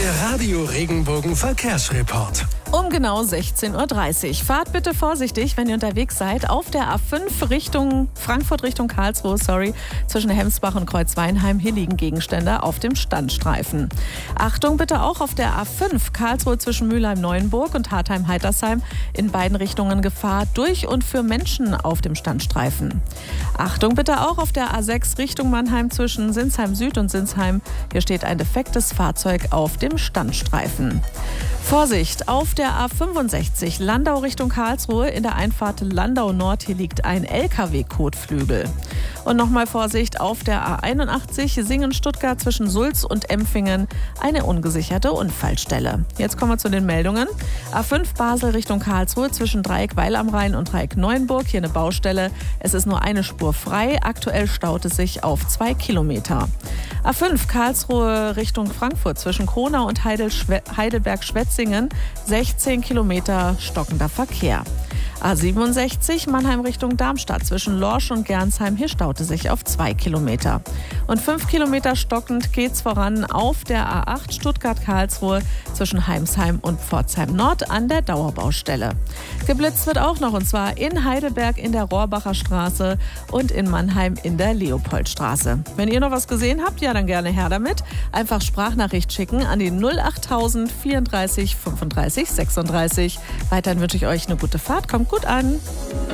Der Radio Regenbogen Verkehrsreport. Um genau 16:30 Uhr. Fahrt bitte vorsichtig, wenn ihr unterwegs seid, auf der A5 Richtung Frankfurt, Richtung Karlsruhe, zwischen Hemsbach und Kreuzweinheim. Hier liegen Gegenstände auf dem Standstreifen. Achtung bitte auch auf der A5 Karlsruhe zwischen Mülheim-Neuenburg und Hartheim-Heitersheim. In beiden Richtungen Gefahr durch und für Menschen auf dem Standstreifen. Achtung bitte auch auf der A6 Richtung Mannheim zwischen Sinsheim Süd und Sinsheim. Hier steht ein defektes Fahrzeug auf dem Standstreifen. Vorsicht, auf der A65 Landau Richtung Karlsruhe in der Einfahrt Landau Nord. Hier liegt ein LKW-Kotflügel. Und nochmal Vorsicht, auf der A81 Singen-Stuttgart zwischen Sulz und Empfingen eine ungesicherte Unfallstelle. Jetzt kommen wir zu den Meldungen. A5 Basel Richtung Karlsruhe zwischen Dreieck Weil am Rhein und Dreieck Neuenburg. Hier eine Baustelle. Es ist nur eine Spur frei. Aktuell staut es sich auf 2 Kilometer. A5 Karlsruhe Richtung Frankfurt zwischen Kronau und Heidelberg-Schwetzingen 16 Kilometer stockender Verkehr. A67 Mannheim Richtung Darmstadt zwischen Lorsch und Gernsheim. Hier staute sich auf 2 Kilometer. Und 5 Kilometer stockend geht's voran auf der A8 Stuttgart-Karlsruhe zwischen Heimsheim und Pforzheim Nord an der Dauerbaustelle. Geblitzt wird auch noch, und zwar in Heidelberg in der Rohrbacher Straße und in Mannheim in der Leopoldstraße. Wenn ihr noch was gesehen habt, ja dann gerne her damit. Einfach Sprachnachricht schicken an die 08000 34 35 36. Weiterhin wünsche ich euch eine gute Fahrt. Kommt gut an.